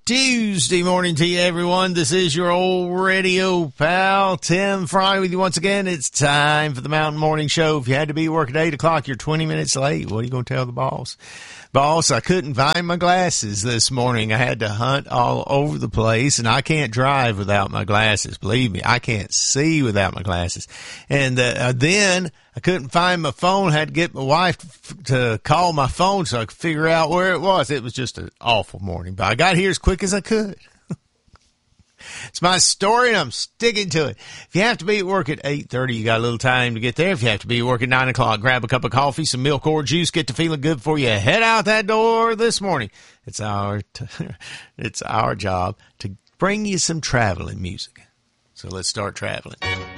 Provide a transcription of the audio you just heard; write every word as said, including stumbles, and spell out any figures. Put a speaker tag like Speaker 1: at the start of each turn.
Speaker 1: Tuesday morning to you, everyone. This is your old radio pal, Tim Fry, with you once again. It's time for the Mountain Morning Show. If you had to be working at eight o'clock, you're twenty minutes late. What are you going to tell the boss? Boss, I couldn't find my glasses this morning. I had to hunt all over the place, and I can't drive without my glasses. Believe me, I can't see without my glasses. And uh, then I couldn't find my phone. I had to get my wife to call my phone so I could figure out where it was. It was just an awful morning, but I got here as quick as I could. It's my story, and I'm sticking to it. If you have to be at work at eight thirty, you got a little time to get there. If you have to be at work at nine o'clock, grab a cup of coffee, some milk or juice, get to feeling good before you head out that door this morning. It's our, t- it's our job to bring you some traveling music. So let's start traveling.